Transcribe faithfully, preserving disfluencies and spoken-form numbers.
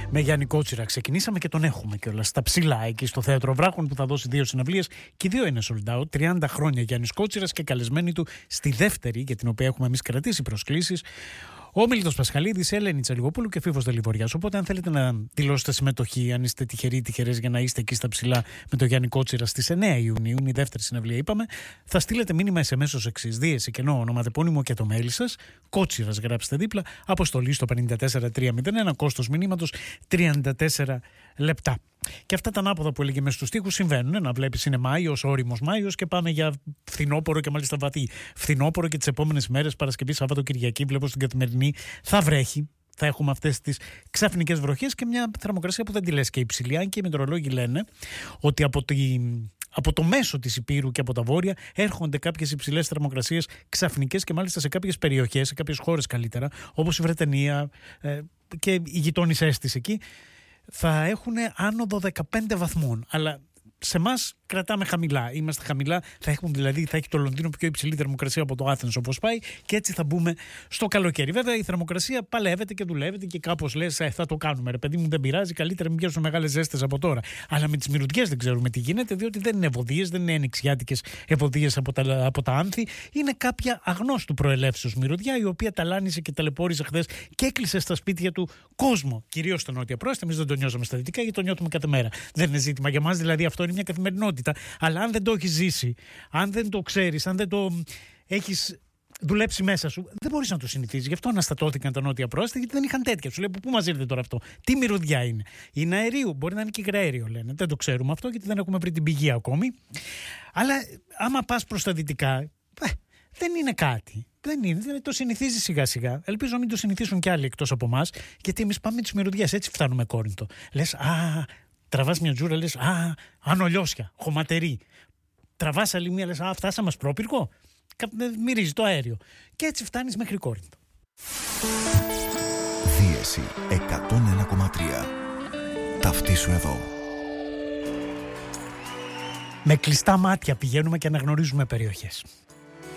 Με Γιάννη Κότσιρα ξεκινήσαμε και τον έχουμε κιόλας στα ψηλά εκεί στο Θέατρο Βράχων που θα δώσει δύο συναυλίες και οι δύο είναι sold out. τριάντα χρόνια Γιάννης Κότσιρας και καλεσμένοι του στη δεύτερη, για την οποία έχουμε εμείς κρατήσει προσκλήσεις, ο Μίλτος Πασχαλίδης, Ελένη Τσαλιγοπούλου και Φίβος Δελιβοριάς. Οπότε, αν θέλετε να δηλώσετε συμμετοχή, αν είστε τυχεροί ή τυχερές για να είστε εκεί στα ψηλά με τον Γιάννη Κότσιρα στις εννέα Ιουνίου, είναι η δεύτερη συναυλία, είπαμε, θα στείλετε μήνυμα ες εμ ες ως εξής: δίεση, κενό, ονοματεπώνυμο και το mail σας. Κότσιρας γράψτε δίπλα, αποστολή στο πέντε τέσσερα τρία μηδέν ένα, κόστος μηνύματος τριάντα τέσσερα λεπτά. Και αυτά τα ανάποδα που έλεγε μες στους στίχους συμβαίνουν. Να βλέπεις είναι Μάιος, όριμος Μάιος και πάμε για φθινόπωρο και μάλιστα βαθύ φθινόπωρο και τις επόμενες μέρες, Παρασκευή, Σάββατο, Κυριακή, βλέπω στην Καθημερινή, θα βρέχει. Θα έχουμε αυτές τις ξαφνικές βροχές και μια θερμοκρασία που δεν τη λες και υψηλή. Αν και οι μετεωρολόγοι λένε ότι από, τη, από το μέσο της Υπήρου και από τα βόρεια έρχονται κάποιες υψηλές θερμοκρασίες ξαφνικές και μάλιστα σε κάποιες περιοχές, σε κάποιες χώρες καλύτερα, όπως η Βρετανία ε, και οι γειτόνισσές της εκεί, θα έχουν άνοδο δεκαπέντε βαθμών. Αλλά σε εμάς κρατάμε χαμηλά. Είμαστε χαμηλά. Θα έχουν δηλαδή, θα έχει το Λονδίνο πιο υψηλή θερμοκρασία από το Άθενς όπως πάει και έτσι θα μπούμε στο καλοκαίρι. Βέβαια η θερμοκρασία παλεύεται και δουλεύεται και κάπως λες ε, θα το κάνουμε. Ρε παιδί μου, δεν πειράζει. Καλύτερα μην πιάσουν μεγάλες ζέστες από τώρα. Αλλά με τις μυρωδιές δεν ξέρουμε τι γίνεται, διότι δεν είναι ευωδίες, δεν είναι ανοιξιάτικες ευωδίες από τα, από τα άνθη. Είναι κάποια αγνώστου προελεύσεως μυρωδιά, η οποία ταλάνισε και ταλαιπώρησε χθες και έκλεισε στα σπίτια του κόσμο. Κυρίως στα νότια πρόστια. Εμείς δεν το νιώσαμε στα δυτικά γιατί το νιώθουμε κάθε μέρα. Δεν είναι ζήτημα για μας, δηλαδή αυτό είναι μια καθημερινότητα. Αλλά αν δεν το έχεις ζήσει, αν δεν το ξέρεις, αν δεν το έχεις δουλέψει μέσα σου, δεν μπορείς να το συνηθίσεις. Γι' αυτό αναστατώθηκαν τα νότια πρόστια, γιατί δεν είχαν τέτοια. Σου λέει πού μας ήρθε τώρα αυτό, τι μυρωδιά είναι. Είναι αερίου, μπορεί να είναι και υγραέριο, λένε. Δεν το ξέρουμε αυτό, γιατί δεν έχουμε βρει την πηγή ακόμη. Αλλά άμα πας προς τα δυτικά, ε, δεν είναι κάτι. Δεν είναι, δεν το συνηθίζει σιγά σιγά. Ελπίζω να μην το συνηθίσουν κι άλλοι εκτός από εμάς, γιατί εμείς πάμε τις μυρωδιές, έτσι φτάνουμε Κόρινθο. Λες, α. Τραβάς μια τζούρα, λες, α, ανολιώσια, χωματερή. Τραβάς άλλη μία, λες, α, φτάσαμε πρόπυργο. Μυρίζει το αέριο. Και έτσι φτάνεις μέχρι Κόρινθο. Δίεση εκατόν ένα κόμμα τρία. Ταυτίσου εδώ. Με κλειστά μάτια πηγαίνουμε και αναγνωρίζουμε περιοχές.